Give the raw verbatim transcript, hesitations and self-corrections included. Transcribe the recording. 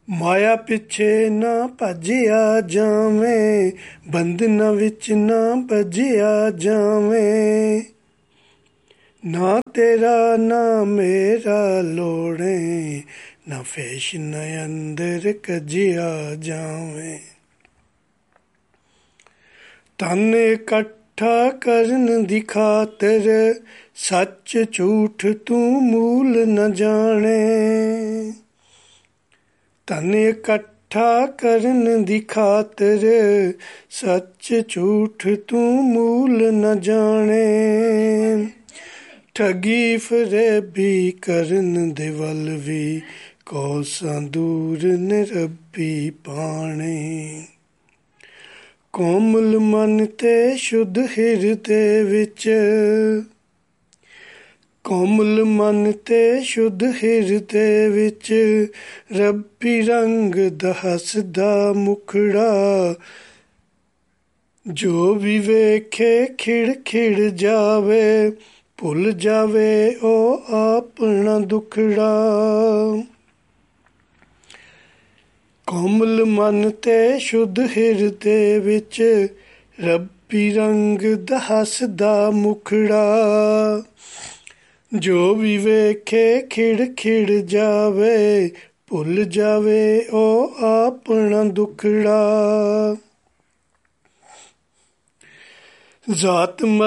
ਮਾਇਆ ਪਿੱਛੇ ਨਾ ਭੱਜਿਆ ਜਾਵੇਂ, ਬੰਧਨਾਂ ਵਿੱਚ ਨਾ ਭੱਜਿਆ ਜਾਵੇਂ। ਨਾ ਤੇਰਾ ਨਾ ਮੇਰਾ ਲੋੜੇ, ਨਾ ਫੈਸ਼ਨ ਅੰਦਰ ਕੱਜਿਆ ਜਾਵੇਂ। ਤਨ ਇਕੱਠਾ ਕਰਨ ਦੀ ਖਾਤਰ, ਸੱਚ ਝੂਠ ਤੂੰ ਮੂਲ ਨ ਜਾਣੇ। ਤਨ ਇਕੱਠਾ ਕਰਨ ਦੀ ਖਾਤਰ, ਸੱਚ ਝੂਠ ਤੂੰ ਮੂਲ ਨ ਜਾਣੇ। ਠੱਗੀ ਫਰੇਬੀ ਕਰਨ ਦੇ ਵੱਲ ਵੀ, ਕੋਸਾਂ ਦੂਰ ਨੇ ਰੱਬੀ ਪਾਣੇ। ਕੋਮਲ ਮਨ ਤੇ ਸ਼ੁੱਧ ਹਿਰਦੇ ਵਿੱਚ, ਕੋਮਲ ਮਨ ਤੇ ਸ਼ੁੱਧ ਹਿਰਦੇ ਵਿੱਚ, ਰੱਬੀ ਰੰਗ ਦਾ ਹੱਸਦਾ ਮੁਖੜਾ। ਜੋ ਵੀ ਵੇਖੇ ਖਿੜ ਖਿੜ ਜਾਵੇ, ਭੁੱਲ ਜਾਵੇ ਉਹ ਆਪਣਾ ਦੁਖੜਾ। ਕੋਮਲ ਮਨ ਤੇ ਸ਼ੁੱਧ ਹਿਰਦੇ ਵਿੱਚ, ਰੱਬੀ ਰੰਗ ਦਾ ਹੱਸਦਾ ਮੁਖੜਾ। ਜੋ ਵੀ ਵੇਖੇ ਖਿੜ ਖਿੜ ਜਾਵੇ, ਭੁੱਲ ਜਾਵੇ ਉਹ ਆਪਣਾ ਦੁਖੜਾ। ਜ਼ਾਤ